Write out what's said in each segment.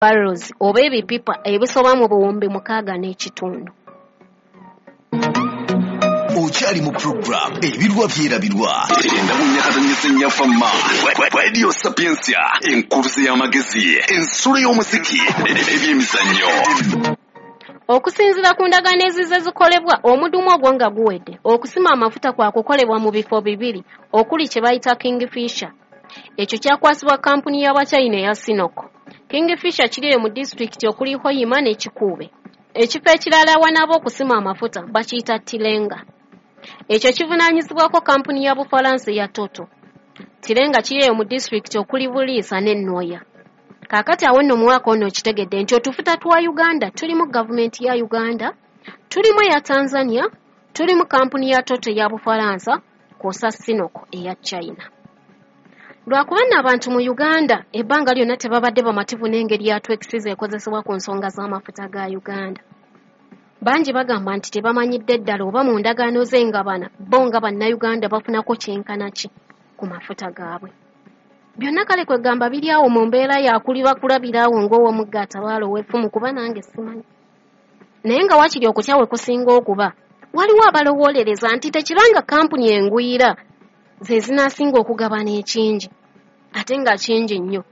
barrels oba ebipipa ebisoba mu buwumbi 6.5. Okyali mu program ebirwa byerabirwa enda munyakatanyesenya fama Radio Sapiensia enkuruze y'amagezi ensolo y'omuziki ebyemizannyo. Okusinziira ku ndagaano ezize zikolebwa omudumu ogwo nga guwedde okusima amafuta kwa kukolebwa mu bifo bibiri okuli kye bayita Kingfisher. Ekyo kyakwasibwa kampuni y'Abachina eya Sinoko. Kingfisher kiri mu disitulikiti okuli Hoima ne Kikuube. Ekifo ekirala awanaba okusima amafuta bakiyita Tilenga. Ekyo kivunaanyizibwako kampuni ya Bufalansa ya Toto. Tilenga kiri mu disitulikiti okuli Buliisa ne Nnoya. Kaakati awo nno mwaka ono kitegedde nti otufuta twa Uganda tulimu gavumenti ya Uganda, tulimu ya Tanzania, tulimu kampuni ya Toto ya Bufalansa, kw'ossa Sinoko eya China. Lwakuba n'abantu mu Uganda ebbanga lyonna tebabadde bamativu n'engeri ya twekisiza ekozesebwa ku nsonga z'amafuta ga Uganda. Bangi bagamba nti tebamanyidde ddala oba mu ndagaano z'engabana bo nga bannayuganda bafunako kyenkana ki ku mafuta gaabwe. Byonna kale kwegamba biri awo mu mbeera yakuliba kulabira awo ng'ow'omugga atabaala ow'effumu kuba nange simanyi. Naye nga wakiri okutya we kusinga okuba waliwo abalowoolereza nti tekibanga kampuni engwira ze zinaasinga okugabana ekingi ate nga kingi nnyo.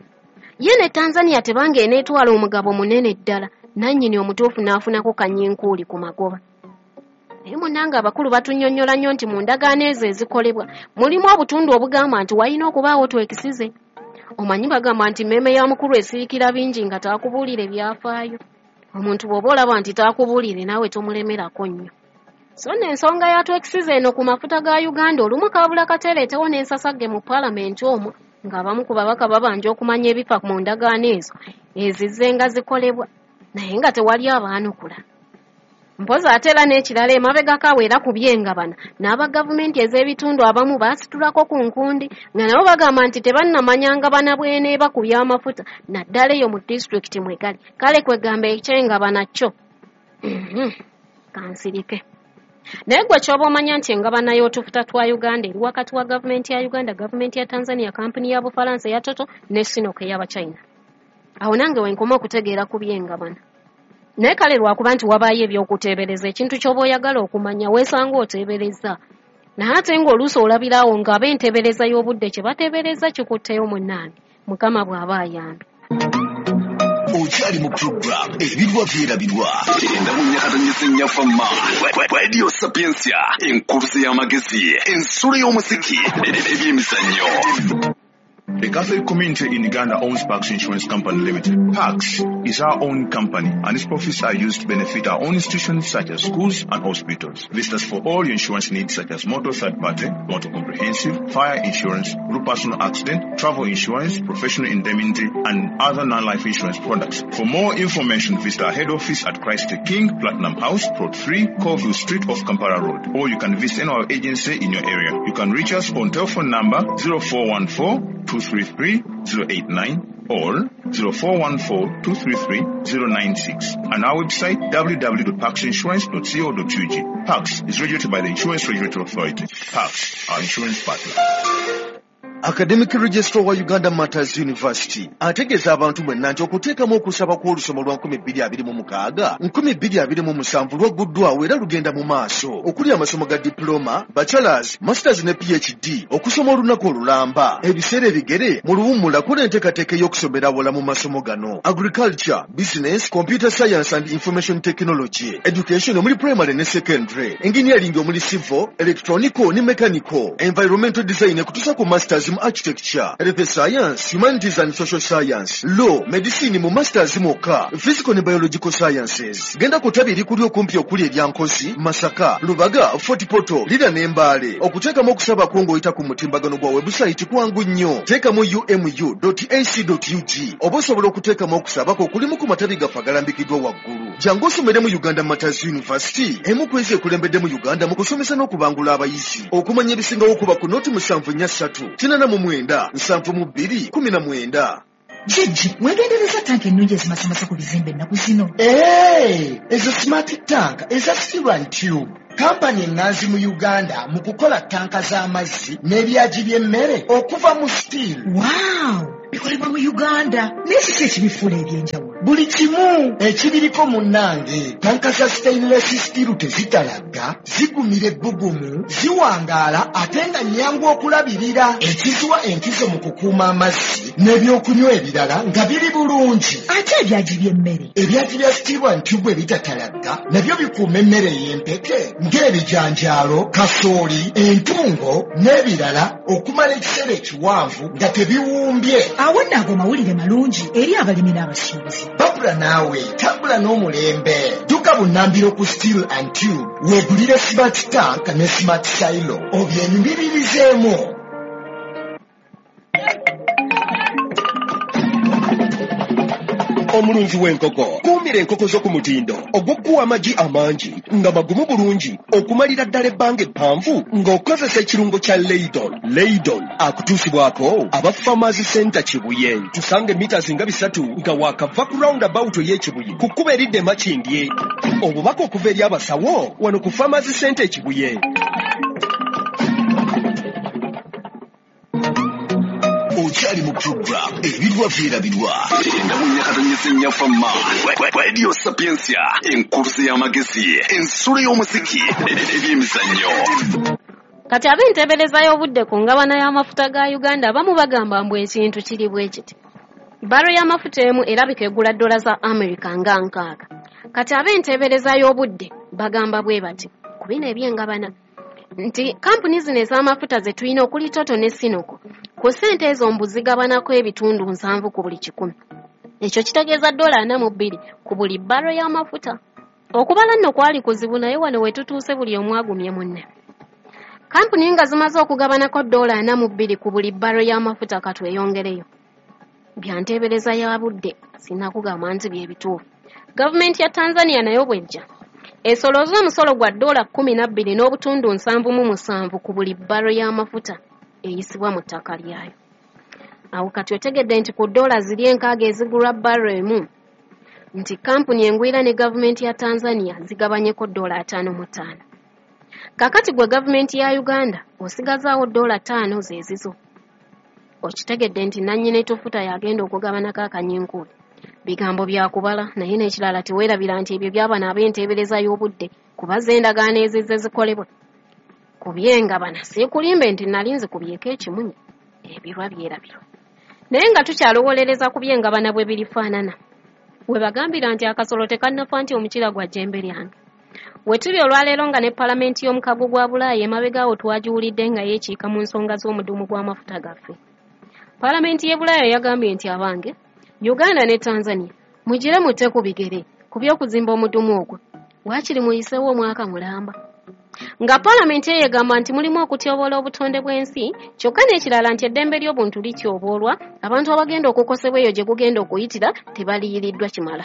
Ye ne Tanzania tebanga eneetwala omugabo munene ddala nannyini omutuufu n'afunako kanyinkuuli ku magoba. Naye munnanga abakulu batunnyonnyola nnyo nti mu ndagaano ezo ezikolebwa mulimu obutundu obugamba nti walina okubaawo twekisize. Omanyi bagamba nti mmeeme ya mukulu esirikira bingi nga taakubuulire byafaayo. Omuntu bw'oba olaba nti taakubuulire naawe tomulemerako nnyo. So n'ensonga ya twekisize eno ku mafuta ga Uganda olumu kaabula katereetewo n'ensasagge mu paalamenti omwo ng'abamu ku babaka babanja okumanya ebifa mu ndagaano ezo ezizze nga zikolebwa naye nga tewali abaanukula. Mpozi ate era n'ekirala emabegako awo era ku byengabana n'aba gavumenti ez'ebitundu abamu baasitulako ku nkundi nga nabo bagamba nti tebannamanya ngabana bw'eneeba ku by'amafuta naddala eyo mu disitulikiti mwe gali. Kale kwegamba ekyengabana kyo kansirike. Naye gwe ky'oba omanya nti engabana y'otufuta twa Uganda eri wakati wa gavumenti ya Uganda, gavumenti ya Tanzania, kampuni ya Bufalansa ya Toto ne Sinoko ey'Abachina. Awo nange wenkoma okutegeera ku by'engabana. Naye kale lwakuba nti wabaayo ebyokuteebereza ekintu ky'oba oyagala okumanya weesanga oteebereza. Naye ate ng'oluusi olabiraawo ng'ab'enteebereza y'obudde kye bateebereza kikutteyo munnange. Mukama bw'aba ayambe. Okyali mu program ebirwa byerabirwa enda munyakatanyesenya fama Radio Sapiensia enkuruze y'amagezi ensolo y'omuziki ebyemizannyo. The Catholic community in Uganda owns Pax Insurance Company Limited. Pax is our own company and its profits are used to benefit our own institutions such as schools and hospitals. Visit us for all your insurance needs such as motor third party, motor comprehensive, fire insurance, group personal accident, travel insurance, professional indemnity and other non-life insurance products. For more information, visit our head office at Christ the King, Platinum House, Plot 3, Colville Street off Kampala Road. Or you can visit any of our agency in your area. You can reach us on telephone number 0414-233-089 or 0414-233-096 and our website www.paxinsurance.co.ug. Pax is regulated by the Insurance Regulatory Authority. Pax, our insurance partner. Academic Registrar wa Uganda Matters University ategeeza abantu mwenna nti okuteekamu okusaba kw'olusoma lwa 2026 2027 lwagguddwawo era lugenda mu maaso okuli amasomo ga diploma, bachelors, masters ne PhD okusoma olunaku olulamba ebiseera ebigere mu luwummula kola enteekateeka y'okusomera awala mu masomo gano agriculture, business, computer science and information technology, education omuli primary ne secondary, engineering omuli civil, electronical ne mechanical, environmental design ekutuusa ku masters mu architecture, health science, humanities and social science, law, medicine mu masters mokka, physical ne biological sciences. Genda ku ttabi erikuli okumpi okuli eryankozi, Masaka, Lubaga, Fort Portal, Lira ne Mbale. Okuteekamu okusaba kwo ng'oyita ku mutimbagano gwa website kwangu nnyo. Teekamu umu.ac.ug oba osobola okuteekamu okusaba kulimu ku matabi gaffe agalambikiddwa waggulu. Jangu osomere mu Uganda Matters University, emu ku ezo ekulembedde mu Uganda mu kusomesa n'okubangula abayizi. Okumanya ebisingawo kuba ku noti 743 7 Jiji, wegendereza tanki ennungi ezimasamasa ku bizimbe ennaku zino. Ezo smart tank eza Steel and Tube. Kampani ennanzi mu Uganda mu kukola tanka z'amazzi n'ebyagi by'emmere okuva mu steel. Wow! bikolebwa mu Uganda naye kiki ekibifuula ebyenjawulo? buli kimu ekibiriko munnange. Tanka za stainless steel tezitalagga, zigumira ebbugumu, ziwangaala ate nga nnyangu okulabirira, ekiziwa enkizo mu kukuuma amazzi n'ebyokunywa ebirala nga biri bulungi. Ate ebyagi by'emmere? Ebyagi bya Steel and Tube ebitatalagga nabyo bikuuma emmere y'empeke ng'ebijanjaalo, kasooli, entungo n'ebirala okumala ekiseera ekiwanvu nga tebiwumbye. Awo nno ago mawulire malungi eri abalimi n'abasuubuzi. Babula naawe tambula n'omulembe. Dduka bunnambiro ku Steel and Tube weegulire Smart Tank ne Smart Silo obyenyumirizeemu. Omulunzi w'enkoko kuumira enkoko zo ku mutindo ogw'okkuwa amagi amangi nga magumu bulungi okumalira ddala ebbanga eppanvu ng'okozesa ekirungo kya Leydon. Leydon akutuusibwako aba Farmers Center Kibuye. Tusange mitazi nga 3 nga waakava ku roundabout y'Ekibuye ku kkubo eridda e Makindye. Obubaka okuva eri abasawo wano ku Farmers Center Kibuye. Okyali mu program ebirwa birabirwa nga munyakatanyisa fama Radio Sapiensia enkurse y'amagezi ensolo y'omuziki ebyemizannyo. Kati ab'enteebereza y'obudde ku ngabana y'amafuta ga Uganda abamu bagamba mbu ekintu kiri bwe kiti. Baro y'amafuta emu erabika egula dola za America nga 6. Kati ab'enteebereza y'obudde bagamba bwe bati ku bino eby'engabana nti kampuni zino ez'amafuta ze tulina okuli Total ne Sinoko ku ssente ezo mbu zigabanako ebitundu 7 ku buli 100. Ekyo kitegeeza $42 ku buli baro y'amafuta. Okubala nno kwali kuzibu naye wano we tutuuse buli omu agumye munne. Kampuni nga zimaze okugabanako $42 ku buli baro y'amafuta katweyongereyo. Byanteebereza ya budde sinakugamba nti bye bituufu. Gavumenti ya Tanzania nayo bwejja esolooza omusolo gwa $12 n'obutundu 77 ku buli baro y'amafuta eyisibwa mu ttaka lyayo. Awo kati otegedde nti ku $6 ezigulwa baro emu nti kampuni engwira ne gavumenti ya Tanzania zigabanyeko $55. Kakati gwe gavumenti ya Uganda osigazaawo $5 zezizo. Okitegedde nti nannyini etufuta yagenda okugabanako akanyinkuli. Bigambo byakubala naye n'ekirala teweerabira nti ebyo by'abana ab'enteebereza y'obudde kubaza endagaano ezizze zikolebwa. Ku by'engabana siikulimbe nti nalinze kubyeko ekimunyi ebirwa byerabirwa. Naye nga tukyalowolereza ku by'engabana bwe birifaanana. We bagambira nti akasolo tekannafa nti omukira gwa jjembe lyange. We tuli olwaleero nga ne Palamenti y'omukago gwa Bulaaya emabegaawo twagiwulidde nga yeekiika mu nsonga z'omudumu gw'amafuta gaffe. Palamenti y'e Bulaaya yagambye nti abange Uganda ne Tanzania mugire mutte ku bigere ku by'okuzimba omudumu ogwo waakiri muyiseewo omwaka mulamba. Nga Palamenti yegamba nti mulimu okutyoboola obutonde bw'ensi kyokka n'ekirala nti eddembe ly'obuntu lityoboolwa abantu abagenda okukosebwa eyo gye gugenda okuyitira tebaliyiriddwa kimala.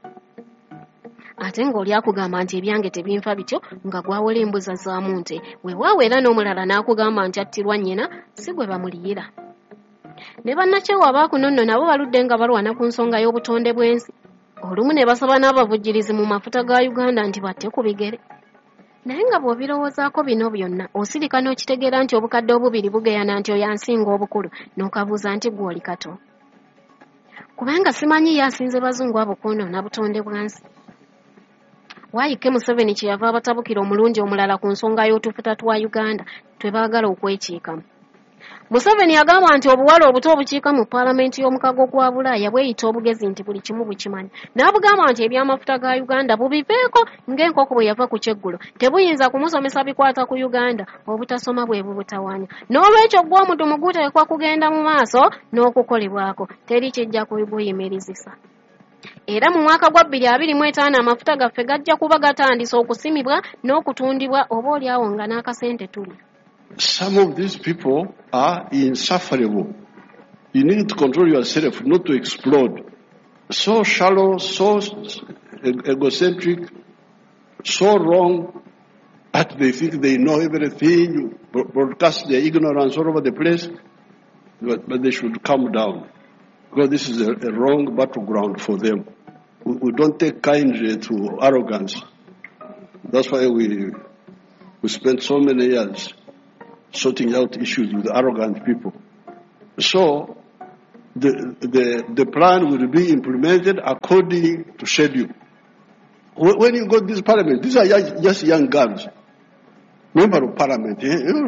Ate ng'oli akugamba nti ebyange tebinfa bityo nga gwawola embuza zaamu nte weewaawo era n'omulala n'akugamba nti attirwa nnyina si gwe bamuliyira. Ne bannakyewa abaakunonno nabo baludde nga balwana ku nsonga y'obutonde bw'ensi. Olumu ne basaba n'abavujjirizi mu mafuta ga Uganda nti batte ku bigere. Naye nga bw'obirowoozaako bino byonna osirika n'okitegeera nti obukadde obubiri bugeyana nti oyansinga obukulu n'okabuuza nti gwe oli kato. Kubanga simanyi yasinze bazungu abo kwonoona butonde bwansi. Waayike Museveni kye yava abatabukira omulungi omulala ku nsonga y'otufuta twa Uganda twebaagala okwekiikamu. Museveni yagamba nti obuwala obuto obukiika mu Palamenti y'omukago gwa Bulaaya bweyita obugezi nti buli kimu bukimanyi. N'abugamba nti ebyamafuta ga Uganda bubiveeko ng'enkoko bwe yava ku kyeggulo. Tebuyinza kumusomesa bikwata ku Uganda obutasoma bwe bubutawaanya. N'olwekyo gw'omudumu guteekwa kugenda mu maaso n'okukolebwako. Teri kijja kuyimirizisa. Era mu mwaka gwa 2025 amafuta gaffe gajja kuba gatandise okusimibwa n'okutundibwa oba oliawo nga n'akasente tuli. Some of these people are insufferable. You need to control yourself not to explode. So shallow, so egocentric, so wrong, that they think they know everything, broadcast their ignorance all over the place, but they should calm down. Because this is a wrong battleground for them. We don't take kindly to arrogance. That's why we spend so many years sorting out issues with arrogant people. So, the plan will be implemented according to schedule. When you go to this parliament, these are just young girls, member of parliament.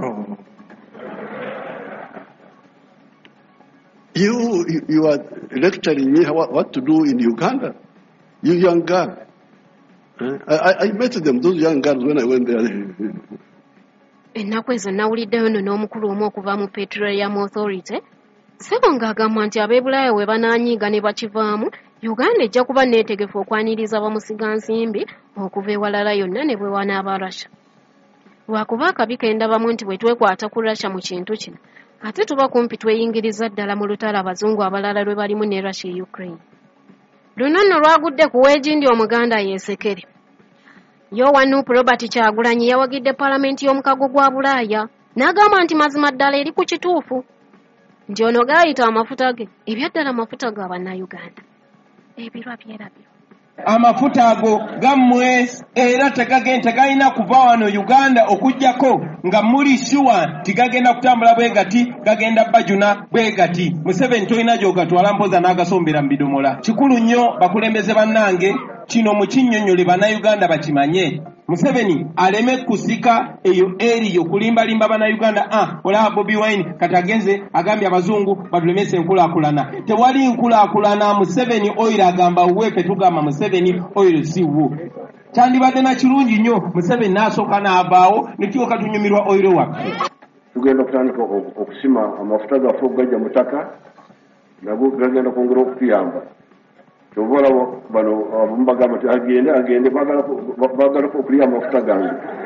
You are lecturing me what to do in Uganda. You young girl. I met them, those young girls, when I went there. Ennaku ezo nawuliddeyo nno n'omukulu omu okuva mu Petroleum Authority Sebo ng'agamba nti ab'ebulaaya we banaanyiiga ne bakivaamu Uganda ejja kuba neetegefu okwaniriza bamusigansimbi okuva ewalala yonna ne bwe wanaaba Russia. Lwakuba akabi kendabamu nti bwe twekwata ku Russia mu kintu kino ate tuba kumpi tweyingiriza ddala mu lutalo abazungu abalala lwe balimu ne Russia e Ukraine. Luno nno lwagudde ku weegindi Omuganda yeesekere. Yowa Nuupu Robert Kyagulanyi yawagidde Paalamenti y'omukago gwa Bulaaya n'agamba nti mazima ddala eri ku kituufu nti ono gaayita amafuta ge ebyaddala amafuta ga bannayuganda ebirwa byerabyo. Amafuta ago gammwe era tegalina kuva wano Uganda okujjako nga muli sure tigagenda kutambula bwe gati gagenda bajuna bwe gati. Museveni toyina gy'ogatwala mpoza n'agasombera mu bidomola. Kikulu nnyo bakulembeze bannange kino mu kinnyonnyole bannayuganda bakimanye. Museveni aleme kusika eyo eriyo kulimbalimba bannayuganda olaba Bobi Wine kati agenze agambye abazungu batulemese enkulaakulana. Tewali nkulaakulana. Museveni oil agamba uweke tugamba Museveni oil si wo. Kyandibadde na kirungi nnyo Museveni n'asooka n'avaawo ne tulyoka tunyumirwa oil waffe. Tugenda kutandika okusima amafuta gaffe okugajja mu ttaka nago gagenda kwongera okutuyamba. Tobola bano abagamba nti agende bagala okulya amafuta gange.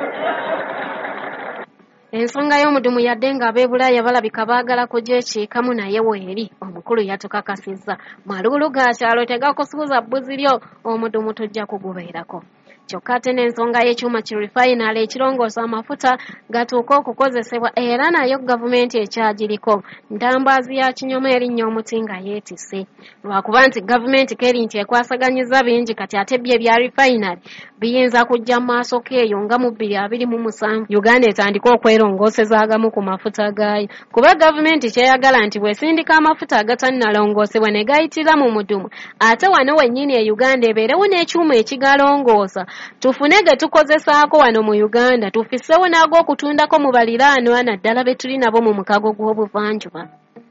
Ensonga y'omudumu yadde ng'ab'ebulaaya balabika baagala kugyekikamu naye weeri omukulu yatukakasizza maluulu ga kyalo tegakusuuza bbuzi lyo omudumu tujja kugubeerako. Kyokka ate n'ensonga y'ekyuma ki refinery ekirongoosa amafuta gatuuka okukozesebwa era nayo gavumenti ekyagiriko ntambaazi ya kinyoma erinnya omuti nga yeetisse. Lwakuba nti gavumenti keri nti ekwasaganyiza bingi kati ate bye bya refinery biyinza kujja mu maaso keeyo nga mu 2027 Uganda etandika okwerongooseza agamu ku mafuta gaayo. Kuba gavumenti kyeyagala nti bw'esindika amafuta agatannalongoosebwa ne gayitira mu mudumu ate wano wennyini e Uganda ebeerewo n'ekyuma ekigalongoosa tufune ge tukozesaako wano mu Uganda tufisewo n'ag'okutundako mu baliraanwa naddala be tuli nabo mu mukago gw'obuvanjuba.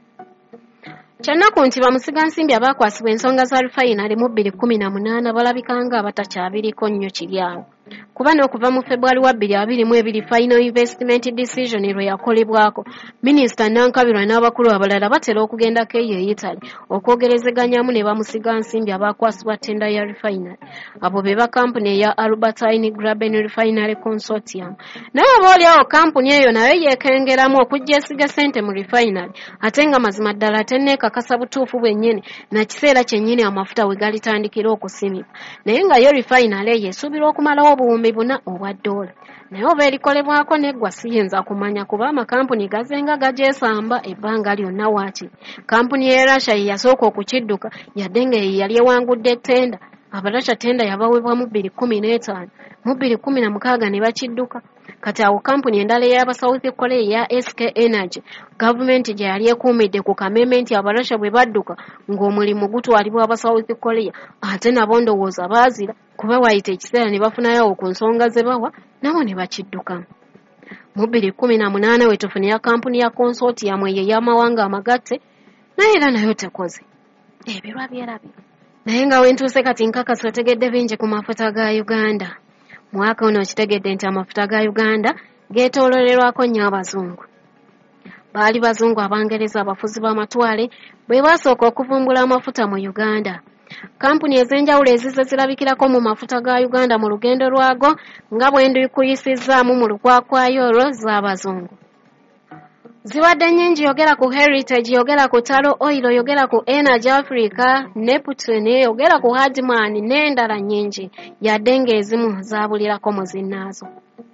Kyanaku nti bamusigansimbi abaakwasibwa ensonga za refinery mu 2018 balabika nga abatakyabiriko nnyo kiri awo. Kuba n'okuva mu February wa 2022 final investment decision lwe yakolebwako Minisita Nankabirwa n'abakulu abalala batera okugendako eyo e Italy okwogerezeganyaamu ne bamusigansimbi abaakwasibwa tenda ya refinery. Abo be ba kampuni eya Albertine Graben Refinery Consortium. Naye obaolyawo kampuni eyo nayo yeekengeramu okugyesiga ssente mu refinery ate nga mazima ddala tenneekakasa butuufu bwennyini na kiseera kyennyini amafuta we galitandikira okusimibwa. Naye nga yo refinery eyo esuubirwa okumalawo obuwumbi 4 obwa $. Naye oba erikolebwako neggwa siyinza kumanya kuba amakampuni gazenga gagyesamba ebbanga lyonna waakiri. Kampuni ye Russia ye yasooka okukidduka yadde nga ye yali ewangudde ettenda. Abarasha tenda yabaweebwa mu 2015 mu 2016 ne bakidduka. Kati awo kampuni endala ey'aba South Korea ya SK Energy gavumenti gye yali ekuumidde ku kameme nti abarasha bwe badduka ng'omulimu gutwalibwa aba South Korea ate nabo ndowooza baazira kuba waayita ekiseera ne bafunayo ku nsonga ze bawa nabo ne bakidduka. Mu 2018 we tufunira kampuni ya consortium eyo ey'amawanga amagatte naye era nayo tekoze ebirwa byerabyo. Naye nga wentuuse kati nkakasa otegedde bingi ku mafuta ga Uganda. Mwaka ono kitegedde nti amafuta ga Uganda geetoololerwako nnyo abazungu. Baali bazungu Abangereza abafuzi b'amatwale bwe basooka okuvumbula amafuta mu Uganda. Kampuni ez'enjawulo ezize zirabikirako mu mafuta ga Uganda mu lugendo lwago nga bwe ndikuyisizzaamu mu lukwakwayo z'abazungu. Ziwadde nnyingi yogera ku Heritage, yogera ku Talo Oil, yogera ku Energy Africa, Neptune, yogera ku Hardman n'endala nnyingi yadde ng'ezimu zaabulirako mu zinnaazo.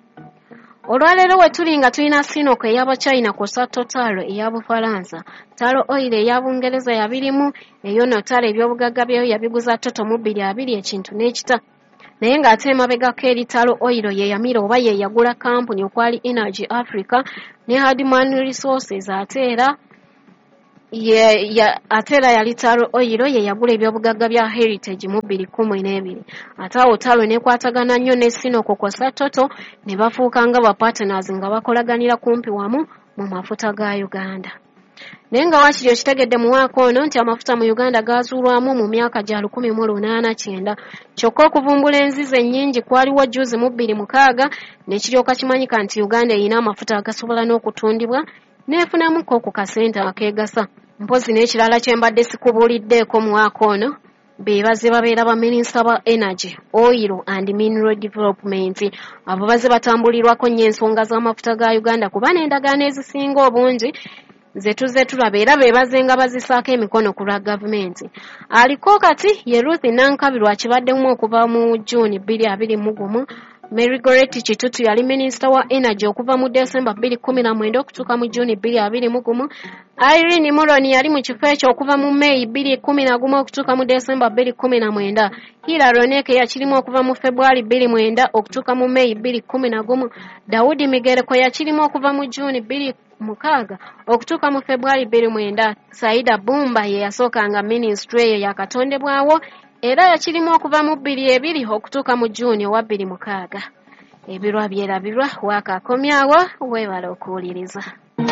Olwaleero we tuli nga tulina Sinoko ey'aba China kw'ossa Total eya Bufalansa, Talo Oil eya Bungereza yabirimu, eyo Total ebyobugagga byayo yabiguza Toto mu 2020 ekintu n'ekita. Naye ng'ate emabegako eri Talo Oil ye yamira oba ye yagula kampuni okwali Energy Africa ne Hardman Resources ate era ate era yali Taro Oil ye yagula ebyobugagga bya Heritage mu 2012 ate awo Taro nekwatagana nnyo ne Sinoko kw'ossa Toto ne bafuuka nga ba partners nga bakolaganira kumpi wamu mu mafuta ga Uganda. Naye nga wakiri okitegedde mu mwaka ono nti amafuta mu Uganda gaazuulwamu mu myaka gya 1889 kyokka okuvumbula enzizi ennyingi kwaliwo juzi mu 2006 ne kiryoka kimanyika nti Uganda erina amafuta agasobola n'okutundibwa neefunamuko ku kasente akeegasa. Mpozi n'ekirala kye mbadde sikubuuliddeeko mu mwaka ono beebaze babeera ba Minisita ba Energy, Oil and Mineral Development. Abo baze batambulirwako nnyo ensonga z'amafuta ga Uganda kuba n'endagaano ezisinga obungi zetuze tulaba era beebaze nga bazisaako emikono ku lwa gavumenti. Aliko kati ye Ruth Nankabirwa kibaddemu okuva mu June 2021. Mary Goretti Kitutu yali Minisita wa Energy okuva mu December 2019 okutuuka mu June 2021. Irene Muloni yali mu kifo ekyo okuva mu May 2011 okutuuka mu December 2019. Hila Roneke yakirimu okuva mu February 2009 okutuuka mu May 2011. Daudi Migereko yakirimu okuva mu June 2016 okutuuka mu February 2009. Saida Bumba ye yasookanga ministry eyo yakatondebwawo era yakirimu okuva mu 2002 okutuuka mu June owa 2006. Ebirwa byerabirwa wakakomyawo weebala okuwuliriza.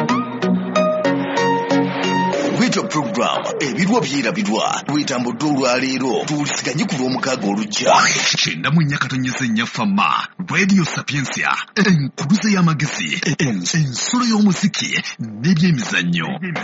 Wito program ebirwa byerabirwa wetambudde olwaleero tuwulisiganye ku lw'omukaaga olujja 9 fama Radio Sapiensia enkuluze y'amagezi ensolo y'omuziki n'ebyemizannyo.